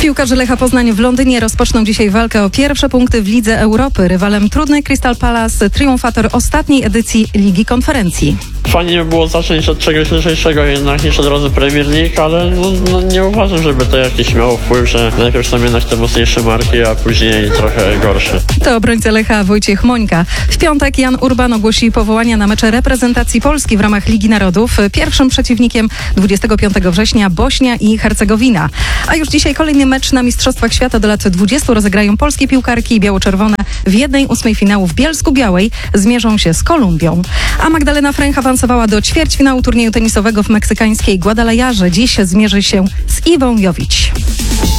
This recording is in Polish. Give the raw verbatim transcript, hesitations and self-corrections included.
Piłkarze Lecha Poznań w Londynie rozpoczną dzisiaj walkę o pierwsze punkty w Lidze Europy. Rywalem trudnej Crystal Palace triumfator ostatniej edycji Ligi Konferencji. Fajnie by było zacząć od czegoś lżejszego jednak niż od razu Premier League, ale no, no nie uważam, żeby to jakiś miało wpływ, że najpierw są jednak te mocniejsze marki, a później trochę gorsze. To obrońca Lecha Wojciech Mońka. W piątek Jan Urban ogłosi powołania na mecze reprezentacji Polski w ramach Ligi Narodów. Pierwszym przeciwnikiem dwudziestego piątego września Bośnia i Hercegowina. A już dzisiaj kolejny mecz na Mistrzostwach Świata do lat dwudziestu rozegrają polskie piłkarki biało-czerwone w jednej ósmej finału w Bielsku-Białej. Zmierzą się z Kolumbią. A Magdalena Fręch awansowała do ćwierćfinału turnieju tenisowego w meksykańskiej Guadalajarze. Dziś zmierzy się z Iwą Jowić.